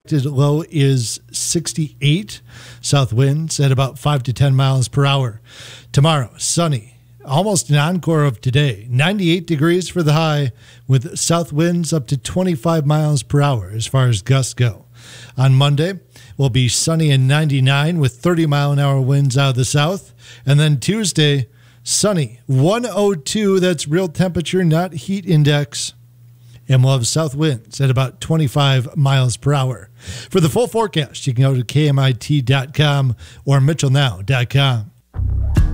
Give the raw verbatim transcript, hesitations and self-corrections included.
Low is sixty-eight. South winds at about five to ten miles per hour. Tomorrow, sunny. Almost an encore of today. ninety-eight degrees for the high with south winds up to twenty-five miles per hour as far as gusts go. On Monday, will be sunny and ninety-nine with thirty mile an hour winds out of the south. And then Tuesday, sunny, one oh two. That's real temperature, not heat index. And we'll have south winds at about twenty-five miles per hour. For the full forecast, you can go to K M I T dot com or Mitchell Now dot com.